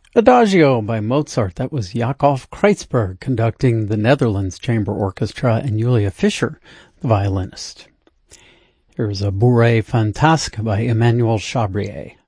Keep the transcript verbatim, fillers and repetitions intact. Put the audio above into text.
Adagio by Mozart. That was Yakov Kreitzberg conducting the Netherlands Chamber Orchestra and Julia Fischer, the violinist. Here's a Bourrée Fantasque by Emmanuel Chabrier.